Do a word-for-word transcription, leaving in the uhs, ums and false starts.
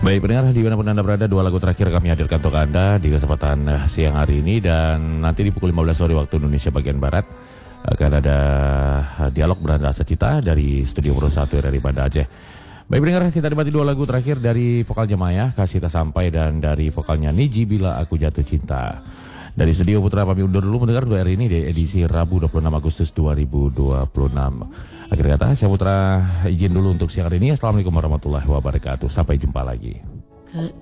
Baik pendengar, dimanapun Anda berada, dua lagu terakhir kami hadirkan untuk Anda di kesempatan uh, siang hari ini. Dan nanti di pukul lima belas sore waktu Indonesia bagian Barat akan ada uh, dialog beranda secita dari Studio Pro satu R R I Banda Aceh. Baik pendengar, kita nikmati dua lagu terakhir dari vokalnya Maya, Kasih Tak Sampai, dan dari vokalnya Niji, Bila Aku Jatuh Cinta. Dari Studio Putra kami undur dulu mendengar dua hari ini di edisi Rabu dua puluh enam Agustus dua ribu dua puluh enam. Akhir kata, saya Putra izin dulu untuk siang hari ini. Assalamualaikum warahmatullahi wabarakatuh. Sampai jumpa lagi.